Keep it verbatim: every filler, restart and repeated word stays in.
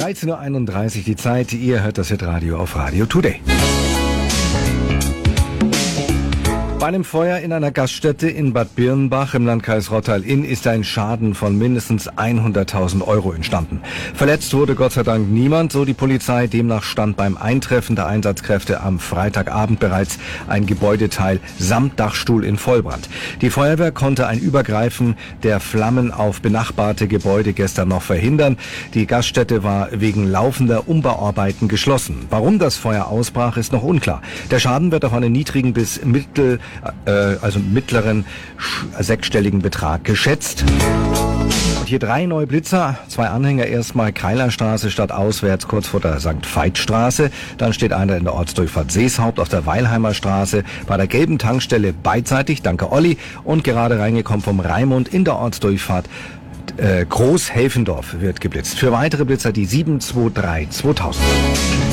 dreizehn Uhr einunddreißig die Zeit. Ihr hört das Hitradio auf Radio Today. Bei einem Feuer in einer Gaststätte in Bad Birnbach im Landkreis Rottal-Inn ist ein Schaden von mindestens hunderttausend Euro entstanden. Verletzt wurde Gott sei Dank niemand, so die Polizei. Demnach stand beim Eintreffen der Einsatzkräfte am Freitagabend bereits ein Gebäudeteil samt Dachstuhl in Vollbrand. Die Feuerwehr konnte ein Übergreifen der Flammen auf benachbarte Gebäude gestern noch verhindern. Die Gaststätte war wegen laufender Umbauarbeiten geschlossen. Warum das Feuer ausbrach, ist noch unklar. Der Schaden wird auf einen niedrigen bis mittel also mittleren sechsstelligen Betrag geschätzt. Und hier drei neue Blitzer, zwei Anhänger, erstmal Keilerstraße statt auswärts kurz vor der Sankt Veit-Straße. Dann steht einer in der Ortsdurchfahrt Seeshaupt auf der Weilheimer Straße bei der gelben Tankstelle beidseitig, danke Olli, und gerade reingekommen vom Raimund in der Ortsdurchfahrt äh, Großhelfendorf wird geblitzt. Für weitere Blitzer die sieben zwei drei zweitausend.